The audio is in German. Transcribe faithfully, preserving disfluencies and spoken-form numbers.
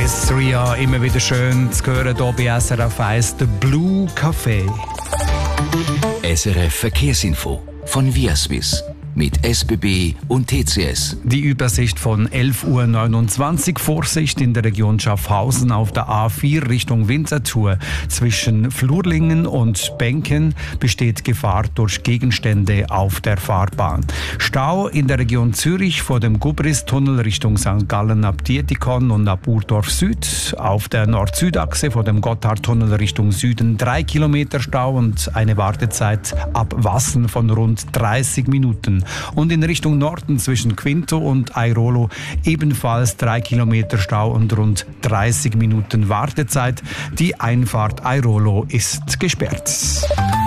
S drei A, immer wieder schön zu hören hier bei S R F eins, The Blue Café. S R F Verkehrsinfo von Viaswiss mit S B B und T C S. Die Übersicht von elf Uhr neunundzwanzig. Vorsicht in der Region Schaffhausen auf der A vier Richtung Winterthur. Zwischen Flurlingen und Benken besteht Gefahr durch Gegenstände auf der Fahrbahn. Stau in der Region Zürich vor dem Gubristunnel Richtung Sankt Gallen ab Dietikon und ab Urdorf Süd. Auf der Nord-Süd-Achse vor dem Gotthardtunnel Richtung Süden drei Kilometer Stau und eine Wartezeit ab Wassen von rund dreißig Minuten. Und in Richtung Norden zwischen Quinto und Airolo ebenfalls drei Kilometer Stau und rund dreißig Minuten Wartezeit. Die Einfahrt Airolo ist gesperrt.